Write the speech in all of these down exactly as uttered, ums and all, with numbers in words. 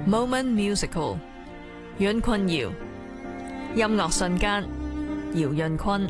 Moment Musical 阮坤瑤音樂瞬間姚潤坤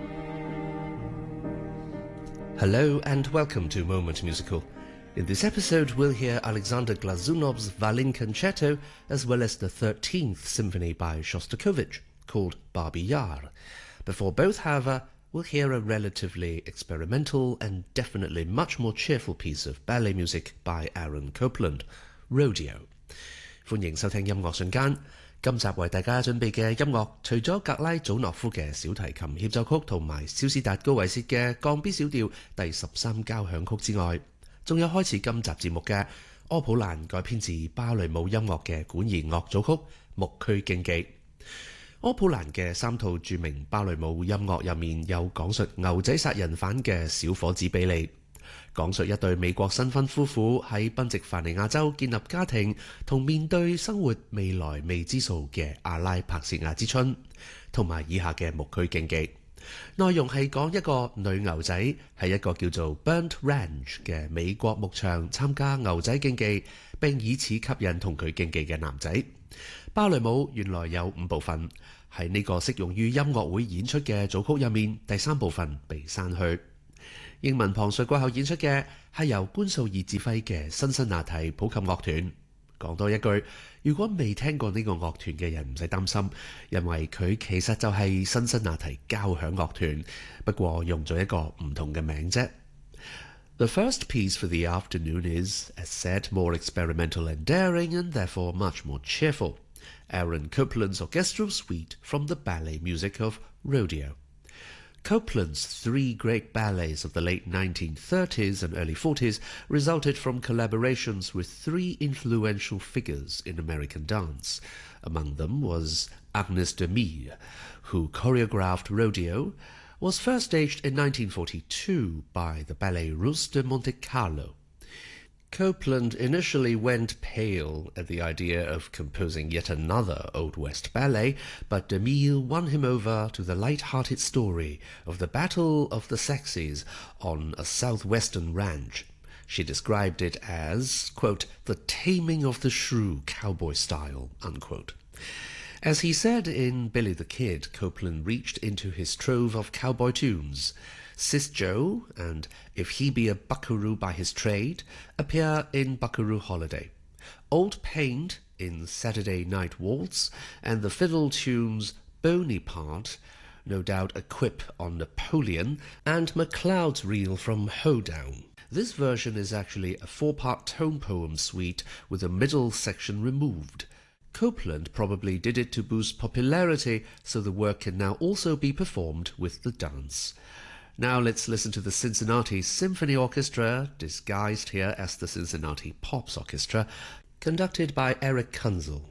Hello and welcome to Moment Musical. In this episode we'll hear Alexander Glazunov's Violin Concerto as well as the thirteenth Symphony by Shostakovich called Babi Yar. Before both, however, we'll hear a relatively experimental and definitely much more cheerful piece of ballet music by Aaron Copland, Rodeo. 歡迎收聽音樂瞬間。今集為大家準備嘅音樂，除咗格拉祖諾夫嘅小提琴協奏曲同埋肖斯達高維薛嘅降 B 小調第十三交響曲之外，仲有開始今集節目嘅柯普蘭改編自芭蕾舞音樂嘅管弦樂組曲《牧區競技》。柯普蘭嘅三套著名芭蕾舞音樂入面有講述牛仔殺人犯嘅小伙子比利，講述一對美國新婚夫婦喺賓夕凡尼亞州建立家庭同面對生活未來未知數嘅阿拉帕契亞之春，同埋以下嘅牧區競技。內容係講一個女牛仔喺一個叫做 Burnt Ranch 嘅美國牧場參加牛仔競技，並以此吸引同佢競技嘅男仔。芭蕾舞原來有五部分，喺呢個適用於音樂會演出嘅組曲入面，第三部分被刪去。英文旁述過後演出嘅係由官素爾指揮嘅辛辛那提普及樂團。講多一句，如果未聽過呢個樂團嘅人唔使擔心，因為佢其實就係辛辛那提交響樂團，不過用咗一個唔同嘅名啫。The first piece for the afternoon is, as said, more experimental and daring and therefore much more cheerful. Aaron Copland's orchestral suite from the ballet music of Rodeo. Copland's three great ballets of the late nineteen thirties and early forties resulted from collaborations with three influential figures in American dance. Among them was Agnès Demy, who choreographed Rodeo, was first staged in nineteen forty-two by the Ballet Russe de Monte Carlo. Copland initially went pale at the idea of composing yet another Old West ballet, but Demy won him over to the light-hearted story of the Battle of the Sexes on a southwestern ranch. She described it as, quote, the taming of the shrew cowboy style, unquote. As he said in Billy the Kid, Copland reached into his trove of cowboy tunes. Sis Joe and If He Be a Buckaroo by His Trade appear in Buckaroo Holiday. Old Paint in Saturday Night Waltz, and the fiddle tunes Bonaparte, no doubt a quip on Napoleon, and MacLeod's Reel from Hoedown. This version is actually a four-part tone poem suite with a middle section removed. Copland probably did it to boost popularity, so the work can now also be performed with the dance. Now let's listen to the Cincinnati Symphony Orchestra, disguised here as the Cincinnati Pops Orchestra, conducted by Eric Kunzel.